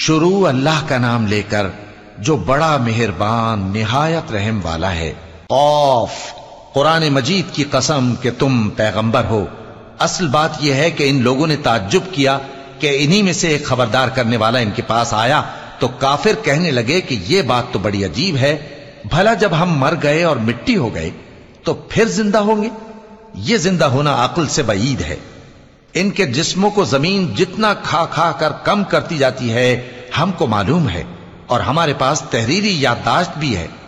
शुरू अल्लाह का नाम लेकर जो बड़ा मेहरबान निहायत रहम वाला है। औफ, कुरान मजीद की कसम कि तुम पैगंबर हो। असल बात यह है कि इन लोगों ने ताज्जुब किया कि इन्हीं में से एक खबरदार करने वाला इनके पास आया, तो काफिर कहने लगे कि यह बात तो बड़ी अजीब है, भला जब हम मर गए और मिट्टी हो गए तो फिर जिंदा होंगे? यह जिंदा होना अक्ल से बईद है। इनके जिस्मों को जमीन जितना खा खा कर कम करती जाती है हमको मालूम है, और हमारे पास तहरीरी याददाश्त भी है।